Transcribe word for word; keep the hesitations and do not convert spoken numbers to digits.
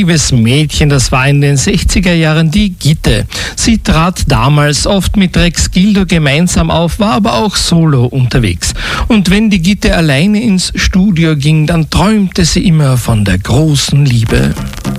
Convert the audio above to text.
liebes Mädchen, das war in den sechziger Jahren die Gitte. Sie trat damals oft mit Rex Gildo gemeinsam auf, war aber auch solo unterwegs. Und wenn die Gitte alleine ins Studio ging, dann träumte sie immer von der großen Liebe.